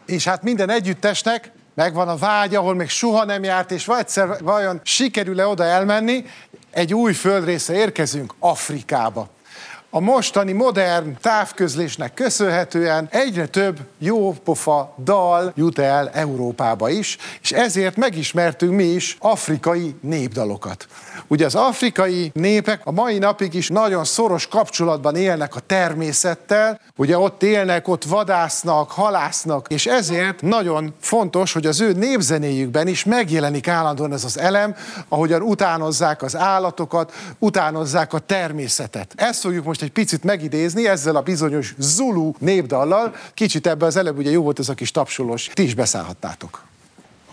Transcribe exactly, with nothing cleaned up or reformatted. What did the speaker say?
És hát minden együttesnek megvan a vágy, ahol még soha nem járt, és egyszer vajon sikerül-e oda elmenni, egy új földrészre érkezünk, Afrikába. A mostani modern távközlésnek köszönhetően egyre több jópofa dal jut el Európába is, és ezért megismertünk mi is afrikai népdalokat. Ugye az afrikai népek a mai napig is nagyon szoros kapcsolatban élnek a természettel, ugye ott élnek, ott vadásznak, halásznak, és ezért nagyon fontos, hogy az ő népzenéjükben is megjelenik állandóan ez az elem, ahogyan utánozzák az állatokat, utánozzák a természetet. Ezt fogjuk most egy picit megidézni ezzel a bizonyos zulu népdallal. Kicsit ebbe az előbb ugye jó volt ez a kis tapsolós, ti is beszállhattátok.